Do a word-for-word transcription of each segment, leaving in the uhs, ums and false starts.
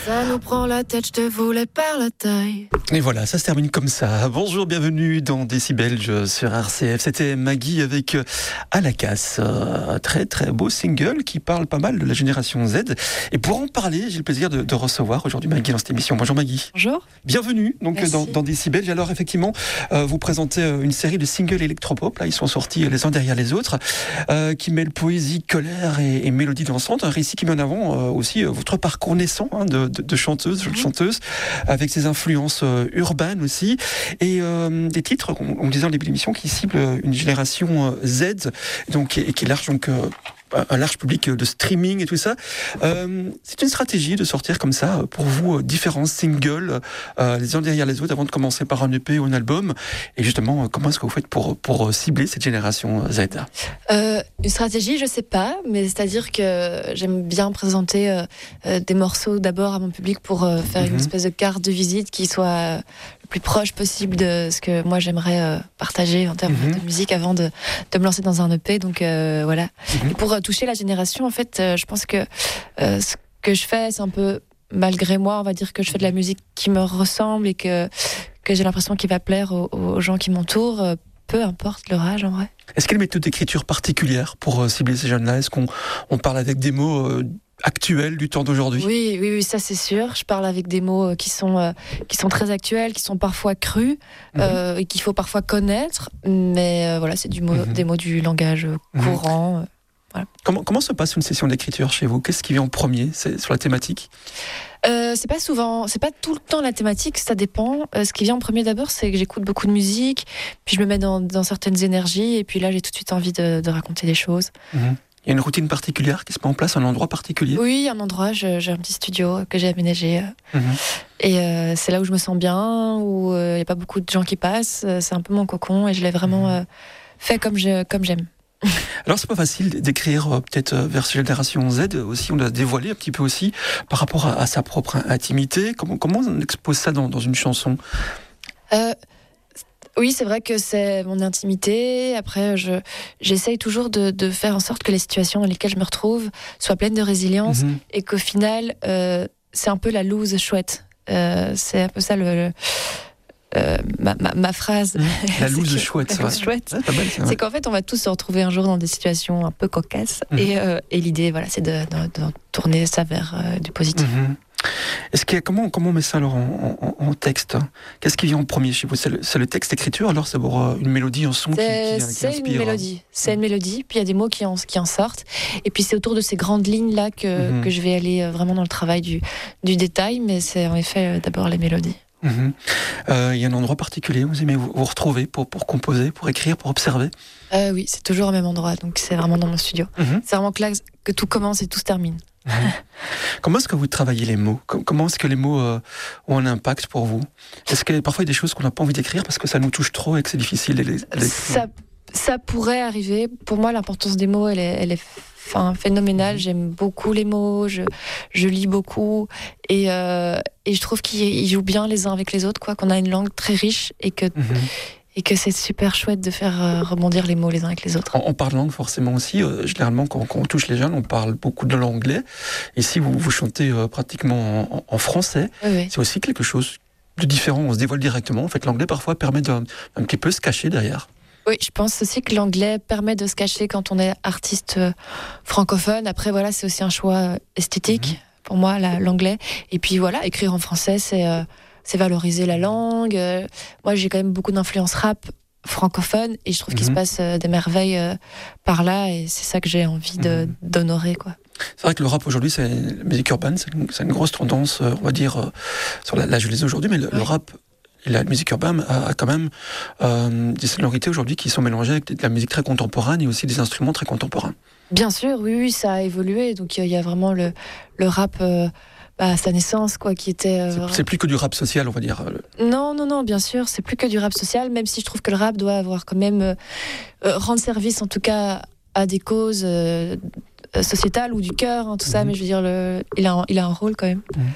Ça nous prend la tête, je te voulais par la taille. Et voilà, ça se termine comme ça. Bonjour, bienvenue dans Décibelge sur R C F. C'était Maggie avec À la casse. Un très très beau single qui parle pas mal de la génération Z. Et pour en parler, j'ai le plaisir de, de recevoir aujourd'hui Maggie dans cette émission. Bonjour Maggie. Bonjour. Bienvenue donc dans, dans Décibelge. Alors effectivement, euh, vous présentez une série de singles électropop. Là, ils sont sortis les uns derrière les autres, euh, qui mêlent poésie, colère et, et mélodie dansante. Un récit qui met en avant euh, aussi euh, votre parcours naissant hein, de, de, de chanteuse, de chanteuse, avec ses influences euh, urbaines aussi, et euh, des titres, on, on disait en début d'émission, qui ciblent une génération euh, Z, donc et qui est large, donc euh, un large public de streaming et tout ça. Euh, c'est une stratégie de sortir comme ça, pour vous, différents singles, euh, les uns derrière les autres, avant de commencer par un E P ou un album. Et justement, comment est-ce que vous faites pour, pour cibler cette génération Z ? euh, Une stratégie, je sais pas, mais c'est-à-dire que j'aime bien présenter euh, euh, des morceaux d'abord à mon public pour euh, faire mm-hmm. une espèce de carte de visite qui soit euh, le plus proche possible de ce que moi j'aimerais euh, partager en termes mm-hmm. de musique avant de, de me lancer dans un E P. Donc euh, voilà. Mm-hmm. Et pour euh, toucher la génération, en fait, euh, je pense que euh, ce que je fais, c'est un peu malgré moi, on va dire que je fais de la musique qui me ressemble et que, que j'ai l'impression qu'il va plaire aux, aux gens qui m'entourent, euh, peu importe leur âge en vrai. Est-ce qu'il y a une méthode d'écriture particulière pour euh, cibler ces jeunes-là ? Est-ce qu'on on parle avec des mots euh, actuels du temps d'aujourd'hui ? Oui, oui, oui, ça c'est sûr. Je parle avec des mots qui sont, euh, qui sont très actuels, qui sont parfois crus, mm-hmm. euh, et qu'il faut parfois connaître. Mais euh, voilà, c'est du mot, mm-hmm. des mots du langage courant. Mm-hmm. Voilà. Comment, comment se passe une session d'écriture chez vous ? Qu'est-ce qui vient en premier ? C'est sur la thématique ? Euh, c'est pas souvent, c'est pas tout le temps la thématique, ça dépend. Euh, ce qui vient en premier d'abord, c'est que j'écoute beaucoup de musique, puis je me mets dans, dans certaines énergies, et puis là j'ai tout de suite envie de, de raconter des choses. Mmh. Il y a une routine particulière qui se met en place, un endroit particulier ? Oui, un endroit, je, j'ai un petit studio que j'ai aménagé, mmh. et euh, c'est là où je me sens bien, où il euh, n'y a pas beaucoup de gens qui passent, c'est un peu mon cocon, et je l'ai vraiment euh, fait comme, je, comme j'aime. Alors c'est pas facile d'écrire euh, peut-être euh, vers cette génération Z aussi, on doit dévoiler un petit peu aussi par rapport à, à sa propre intimité. Comment, comment on expose ça dans, dans une chanson ? euh, Oui, c'est vrai que c'est mon intimité. Après, je, j'essaye toujours de, de faire en sorte que les situations dans lesquelles je me retrouve soient pleines de résilience mmh. et qu'au final, euh, c'est un peu la loose chouette. Euh, c'est un peu ça le... le Euh, ma, ma, ma phrase. La loose chouette. La loose chouette. Ouais, mal, c'est, c'est qu'en fait, on va tous se retrouver un jour dans des situations un peu cocasses. Mmh. Et, euh, et l'idée, voilà, c'est de, de, de tourner ça vers euh, du positif. Mmh. Est-ce qu'il y a, comment, comment on met ça alors en, en, en texte ? Qu'est-ce qui vient en premier chez vous ? C'est le, c'est le texte écriture, alors c'est pour une mélodie, un son c'est, qui, qui, qui c'est inspire. Une mélodie. C'est une mélodie, puis il y a des mots qui en, qui en sortent. Et puis c'est autour de ces grandes lignes-là que, mmh. que je vais aller vraiment dans le travail du, du détail, mais c'est en effet d'abord les mélodies. Il mmh. euh, y a un endroit particulier où vous aimez vous, vous retrouver pour, pour composer, pour écrire, pour observer ? euh, Oui, c'est toujours au même endroit, donc c'est vraiment dans mon studio. Mmh. C'est vraiment que là que tout commence et tout se termine. Mmh. Comment est-ce que vous travaillez les mots ? Comment est-ce que les mots euh, ont un impact pour vous ? Est-ce qu'il y a parfois des choses qu'on n'a pas envie d'écrire parce que ça nous touche trop et que c'est difficile de les... ça, ça pourrait arriver. Pour moi, l'importance des mots, elle est... Elle est... Enfin, phénoménal, j'aime beaucoup les mots, je, je lis beaucoup et, euh, et je trouve qu'ils jouent bien les uns avec les autres, quoi, qu'on a une langue très riche et que, mm-hmm. et que c'est super chouette de faire euh, rebondir les mots les uns avec les autres. On, on parle langue forcément aussi, euh, généralement quand, quand on touche les jeunes, on parle beaucoup de l'anglais. Ici, vous, vous chantez euh, pratiquement en, en français, oui, oui. C'est aussi quelque chose de différent, on se dévoile directement. En fait, l'anglais parfois permet d'un un petit peu se cacher derrière. Oui, je pense aussi que l'anglais permet de se cacher quand on est artiste francophone. Après, voilà, c'est aussi un choix esthétique mmh. pour moi, la, l'anglais. Et puis voilà, écrire en français, c'est, euh, c'est valoriser la langue. Euh, moi, j'ai quand même beaucoup d'influence rap francophone et je trouve mmh. qu'il se passe euh, des merveilles euh, par là et c'est ça que j'ai envie de, mmh. d'honorer, quoi. C'est vrai que le rap aujourd'hui, c'est la musique urbaine, c'est une, c'est une grosse tendance, on va dire, euh, sur la, la je les ai aujourd'hui, mais le, oui. le rap... Et la musique urbaine a, a quand même euh, des sonorités aujourd'hui qui sont mélangées avec de la musique très contemporaine et aussi des instruments très contemporains. Bien sûr, oui, oui, ça a évolué. Donc il y, y a vraiment le, le rap euh, bah, à sa naissance, quoi, qui était. Euh... C'est, c'est plus que du rap social, on va dire. Non, non, non, bien sûr, c'est plus que du rap social, même si je trouve que le rap doit avoir quand même euh, euh, rendre service, en tout cas, à des causes euh, sociétales ou du cœur, hein, tout mmh. ça. Mais je veux dire, le, il a, un, il a un rôle quand même. Mmh.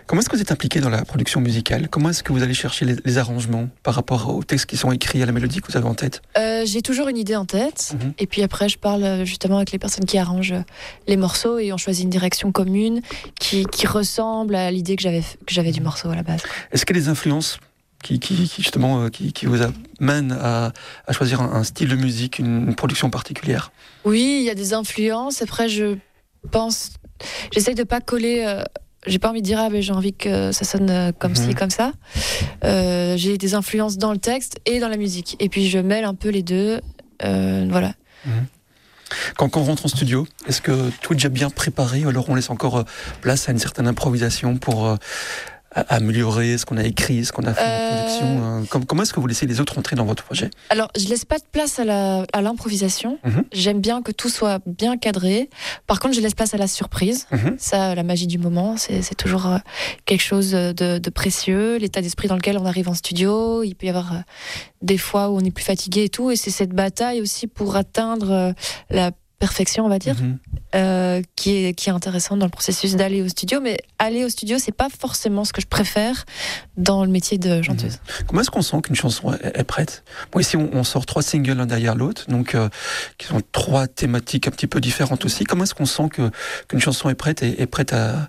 Comment est-ce que vous êtes impliqué dans la production musicale? Comment est-ce que vous allez chercher les, les arrangements par rapport aux textes qui sont écrits, à la mélodie que vous avez en tête? euh, J'ai toujours une idée en tête, mmh. et puis après je parle justement avec les personnes qui arrangent les morceaux et on choisit une direction commune qui, qui ressemble à l'idée que j'avais, que j'avais du morceau à la base. Est-ce qu'il y a des influences qui, qui, qui justement qui, qui vous amènent à, à choisir un, un style de musique, une, une production particulière? Oui, il y a des influences. Après, je pense, j'essaye de pas coller. Euh, j'ai pas envie de dire ah mais j'ai envie que ça sonne comme ci, mmh. comme ça. Euh, j'ai des influences dans le texte et dans la musique. Et puis je mêle un peu les deux. Euh, voilà. Mmh. Quand, quand on rentre en studio, est-ce que tout est déjà bien préparé ou alors on laisse encore place à une certaine improvisation pour euh, améliorer ce qu'on a écrit, ce qu'on a fait euh... en production? Comment, comment est-ce que vous laissez les autres entrer dans votre projet? Alors, je laisse pas de place à, la, à l'improvisation. Mm-hmm. J'aime bien que tout soit bien cadré. Par contre, je laisse place à la surprise. Mm-hmm. Ça, la magie du moment, c'est, c'est toujours euh, quelque chose de, de précieux. L'état d'esprit dans lequel on arrive en studio, il peut y avoir euh, des fois où on est plus fatigué et tout. Et c'est cette bataille aussi pour atteindre euh, la perfection, on va dire, mmh. euh, qui est qui est intéressante dans le processus d'aller au studio. Mais aller au studio, c'est pas forcément ce que je préfère dans le métier de chanteuse. Mmh. Comment est-ce qu'on sent qu'une chanson est, est prête? Bon, ici, on, on sort trois singles l'un derrière l'autre, donc euh, qui sont trois thématiques un petit peu différentes aussi. Comment est-ce qu'on sent que qu'une chanson est prête et est prête à,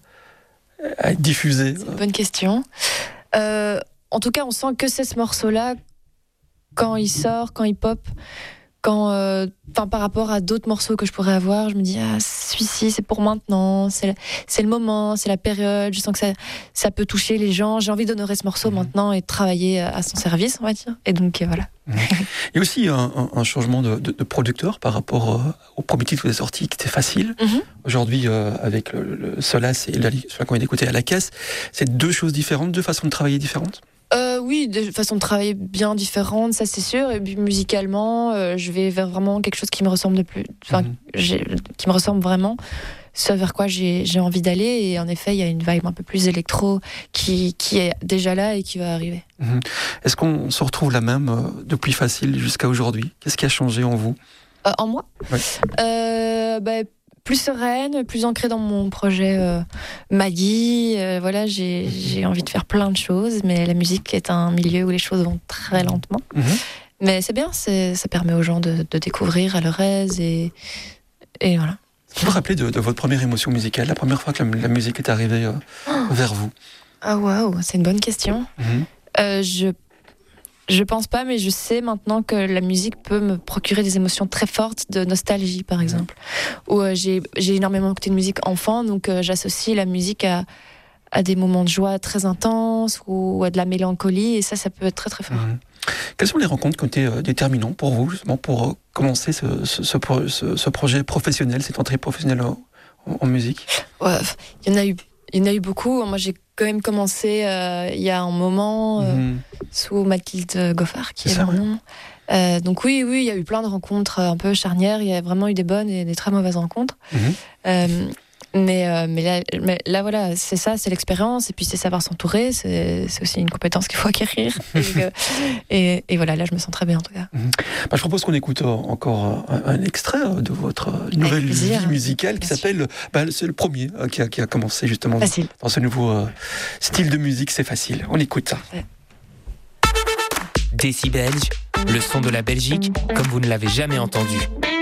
à être diffusée? C'est une bonne question. Euh, en tout cas, on sent que c'est ce morceau-là quand il sort, quand il pop. Quand, euh, par rapport à d'autres morceaux que je pourrais avoir, je me dis ah celui-ci c'est pour maintenant, c'est le, c'est le moment, c'est la période. Je sens que ça, ça peut toucher les gens. J'ai envie d'honorer ce morceau mmh. maintenant et de travailler à son service, on va dire. Et donc euh, voilà. Mmh. Il y a aussi un, un, un changement de, de, de producteur par rapport euh, au premier titre que vous avez sorti, qui était facile. Mmh. Aujourd'hui, euh, avec le, le Solace et celui qu'on vient d'écouter à la caisse, c'est deux choses différentes, deux façons de travailler différentes. Euh, oui, de façon de travailler bien différente, ça c'est sûr. Et puis musicalement, euh, je vais vers vraiment quelque chose qui me ressemble de plus, enfin, mmh. qui me ressemble vraiment. Ce vers quoi j'ai, j'ai envie d'aller. Et en effet, il y a une vibe un peu plus électro qui, qui est déjà là et qui va arriver. Mmh. Est-ce qu'on se retrouve la même euh, depuis Facile jusqu'à aujourd'hui? Qu'est-ce qui a changé en vous? euh, En moi ouais. euh, bah, plus sereine, plus ancrée dans mon projet euh, Maggie. Euh, voilà, j'ai, j'ai envie de faire plein de choses, mais la musique est un milieu où les choses vont très lentement. Mmh. Mais c'est bien, c'est, ça permet aux gens de, de découvrir à leur aise et, et voilà. Vous vous rappelez de, de votre première émotion musicale, la première fois que la, la musique est arrivée euh, oh. vers vous? Ah waouh, c'est une bonne question. Mmh. Euh, je Je pense pas, mais je sais maintenant que la musique peut me procurer des émotions très fortes de nostalgie, par exemple. Mmh. Où euh, j'ai, j'ai énormément écouté de musique enfant, donc euh, j'associe la musique à, à des moments de joie très intenses ou à de la mélancolie, et ça, ça peut être très très fort. Mmh. Quelles sont les rencontres qui ont été euh, déterminantes pour vous, justement, pour euh, commencer ce, ce, ce, ce, ce projet professionnel, cette entrée professionnelle en, en, en musique? Ouais, il y en a eu. Il y en a eu beaucoup. Moi, j'ai quand même commencé euh, il y a un moment euh, mmh. sous Mathilde Goffard, qui c'est est ça, mon nom. Euh, donc oui, oui, il y a eu plein de rencontres un peu charnières. Il y a vraiment eu des bonnes et des très mauvaises rencontres. Mmh. Euh, mais, euh, mais, là, mais là, voilà, c'est ça, c'est l'expérience. Et puis, c'est savoir s'entourer. C'est, c'est aussi une compétence qu'il faut acquérir. et, que, et, et voilà, là, je me sens très bien, en tout cas. Mmh. Bah, je propose qu'on écoute encore un, un extrait de votre nouvelle vie musicale qui s'appelle... Bah, c'est le premier qui a, qui a commencé, justement, facile. Dans ce nouveau euh, style de musique. C'est facile. On écoute ça. Ouais. Décibelge, le son de la Belgique, comme vous ne l'avez jamais entendu.